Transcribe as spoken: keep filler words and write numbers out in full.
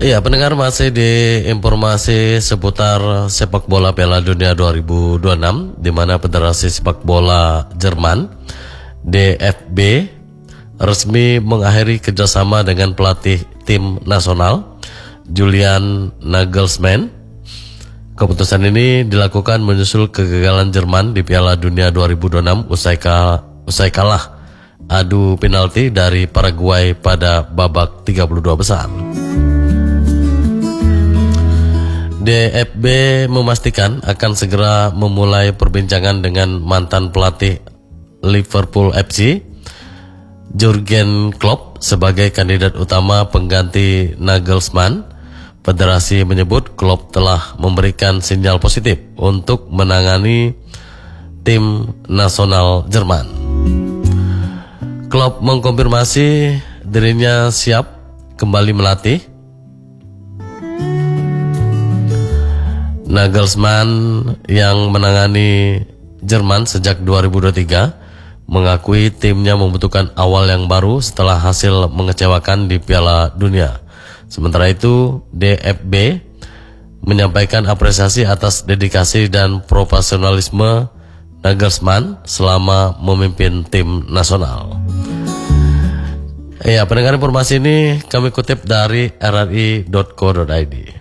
Iya, pendengar, masih di informasi seputar sepak bola Piala Dunia dua ribu dua puluh enam, di mana Federasi Sepak Bola Jerman D F B resmi mengakhiri kerjasama dengan pelatih tim nasional Julian Nagelsmann. Keputusan ini dilakukan menyusul kegagalan Jerman di Piala Dunia dua ribu dua puluh enam usai, ka, usai kalah adu penalti dari Paraguay pada babak tiga puluh dua besar. D F B memastikan akan segera memulai perbincangan dengan mantan pelatih Liverpool F C, Jurgen Klopp, sebagai kandidat utama pengganti Nagelsmann. Federasi menyebut Klopp telah memberikan sinyal positif untuk menangani tim nasional Jerman. Klopp mengkonfirmasi dirinya siap kembali melatih. Nagelsmann yang menangani Jerman sejak dua ribu dua puluh tiga mengakui timnya membutuhkan awal yang baru setelah hasil mengecewakan di Piala Dunia. Sementara itu, D F B menyampaikan apresiasi atas dedikasi dan profesionalisme Nagelsmann selama memimpin tim nasional. Ya, pendengar, informasi ini kami kutip dari r r i dot co dot i d.